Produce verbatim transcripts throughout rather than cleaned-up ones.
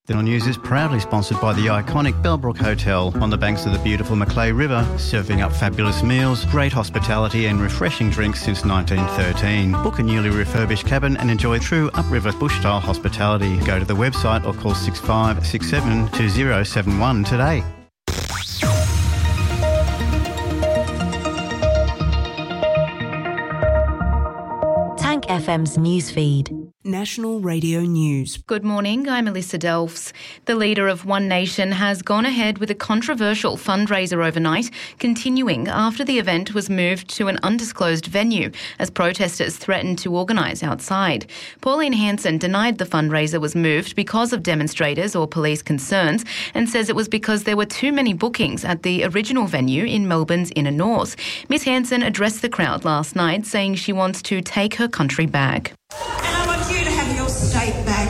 The News is proudly sponsored by the iconic Bellbrook Hotel on the banks of the beautiful Macleay River, serving up fabulous meals, great hospitality and refreshing drinks since nineteen thirteen. Book a newly refurbished cabin and enjoy true upriver bush-style hospitality. Go to the website or call six five six seven two zero seven one today. Tank F M's newsfeed. National Radio News. Good morning, I'm Alyssa Delphs. The leader of One Nation has gone ahead with a controversial fundraiser overnight, continuing after the event was moved to an undisclosed venue as protesters threatened to organise outside. Pauline Hanson denied the fundraiser was moved because of demonstrators or police concerns and says it was because there were too many bookings at the original venue in Melbourne's inner north. Miss Hanson addressed the crowd last night saying she wants to take her country back. And I want you to have your state back.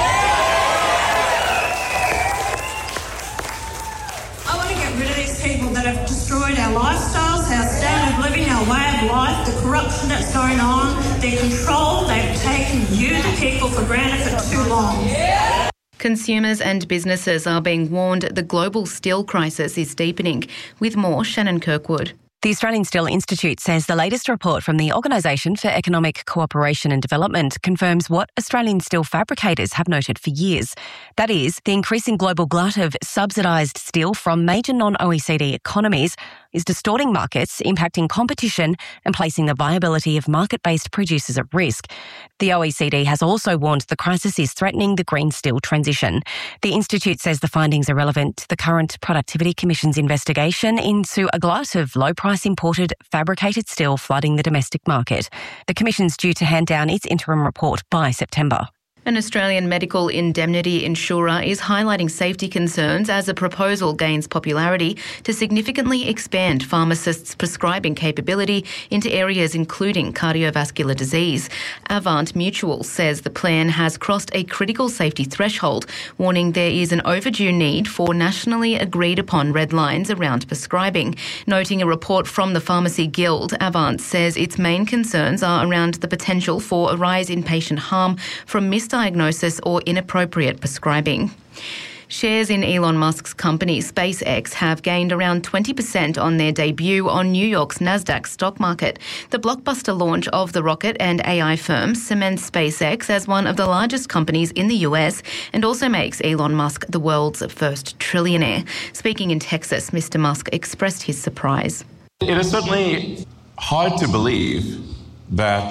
I want to get rid of these people that have destroyed our lifestyles, our standard of living, our way of life, the corruption that's going on, their control. They've taken you, the people, for granted for too long. Consumers and businesses are being warned the global steel crisis is deepening. With more, Shannon Kirkwood. The Australian Steel Institute says the latest report from the Organisation for Economic Cooperation and Development confirms what Australian steel fabricators have noted for years. That is, the increasing global glut of subsidised steel from major non-O E C D economies is distorting markets, impacting competition and placing the viability of market-based producers at risk. The O E C D has also warned the crisis is threatening the green steel transition. The Institute says the findings are relevant to the current Productivity Commission's investigation into a glut of low-price imported fabricated steel flooding the domestic market. The Commission's due to hand down its interim report by September. An Australian medical indemnity insurer is highlighting safety concerns as a proposal gains popularity to significantly expand pharmacists' prescribing capability into areas including cardiovascular disease. Avant Mutual says the plan has crossed a critical safety threshold, warning there is an overdue need for nationally agreed upon red lines around prescribing. Noting a report from the Pharmacy Guild, Avant says its main concerns are around the potential for a rise in patient harm from misdiagnosis or inappropriate prescribing. Shares in Elon Musk's company SpaceX have gained around twenty percent on their debut on New York's Nasdaq stock market. The blockbuster launch of the rocket and A I firm cements SpaceX as one of the largest companies in the U S and also makes Elon Musk the world's first trillionaire. Speaking in Texas, Mister Musk expressed his surprise. It is certainly hard to believe that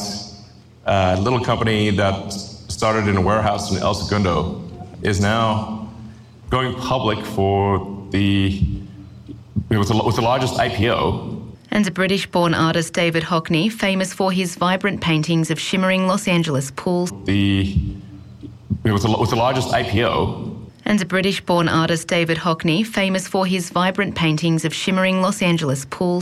a little company that started in a warehouse in El Segundo is now going public for the, it was the, it was the largest I P O. And a British-born artist, David Hockney, famous for his vibrant paintings of shimmering Los Angeles pools. The, it was the, it was the largest I P O. And a British-born artist, David Hockney, famous for his vibrant paintings of shimmering Los Angeles pools.